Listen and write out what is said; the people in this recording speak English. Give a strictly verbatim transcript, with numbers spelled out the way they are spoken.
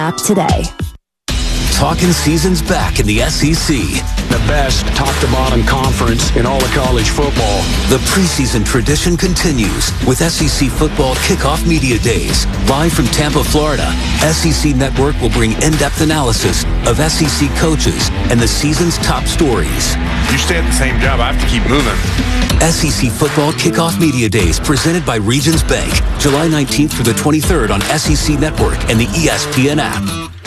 app today. Talking season's back in the S E C. The best top-to-bottom conference in all of college football. The preseason tradition continues with S E C Football Kickoff Media Days. Live from Tampa, Florida, S E C Network will bring in-depth analysis of S E C coaches and the season's top stories. You stay at the same job, I have to keep moving. S E C Football Kickoff Media Days presented by Regions Bank, July nineteenth through the twenty-third on S E C Network and the E S P N app.